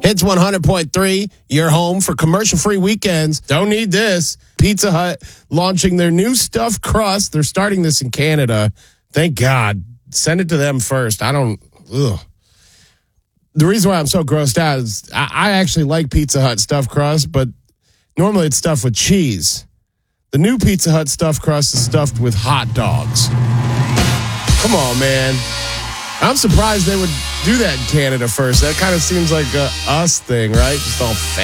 Hits 100.3, your home for commercial-free weekends. Don't need this. Pizza Hut launching their new stuffed crust. They're starting this in Canada. Thank God. Send it to them first. The reason why I'm so grossed out is I actually like Pizza Hut stuffed crust, but normally it's stuffed with cheese. The new Pizza Hut stuffed crust is stuffed with hot dogs. Come on, man. I'm surprised they would do that in Canada first. That kind of seems like a us thing, right? Just all fat.